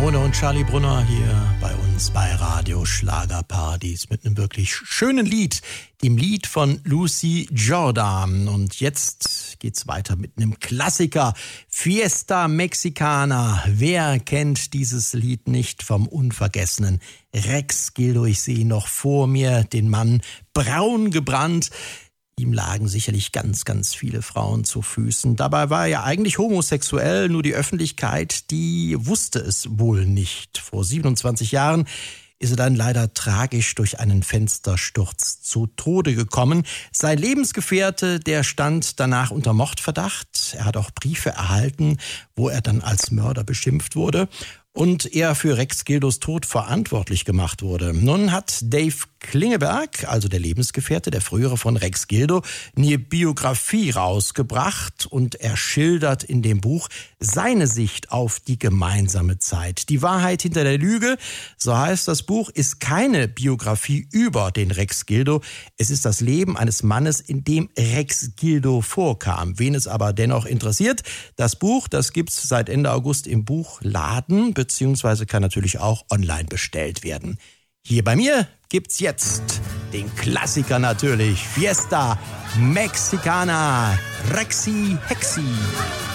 Simone und Charlie Brunner hier bei uns bei Radio Schlagerparadies mit einem wirklich schönen Lied, dem Lied von Lucy Jordan. Und jetzt geht's weiter mit einem Klassiker, Fiesta Mexicana. Wer kennt dieses Lied nicht vom unvergessenen Rex Gildo? Ich sehe noch vor mir den Mann, braun gebrannt. Ihm lagen sicherlich ganz, ganz viele Frauen zu Füßen. Dabei war er eigentlich homosexuell, nur die Öffentlichkeit, die wusste es wohl nicht. Vor 27 Jahren ist er dann leider tragisch durch einen Fenstersturz zu Tode gekommen. Sein Lebensgefährte, der stand danach unter Mordverdacht. Er hat auch Briefe erhalten, wo er dann als Mörder beschimpft wurde und er für Rex Gildos Tod verantwortlich gemacht wurde. Nun hat Dave Klingeberg, also der Lebensgefährte, der frühere von Rex Gildo, eine Biografie rausgebracht und er schildert in dem Buch seine Sicht auf die gemeinsame Zeit. Die Wahrheit hinter der Lüge, so heißt das Buch, ist keine Biografie über den Rex Gildo. Es ist das Leben eines Mannes, in dem Rex Gildo vorkam. Wen es aber dennoch interessiert, das Buch, das gibt's seit Ende August im Buchladen, beziehungsweise kann natürlich auch online bestellt werden. Hier bei mir gibt's jetzt den Klassiker natürlich, Fiesta Mexicana, Rexy Hexy.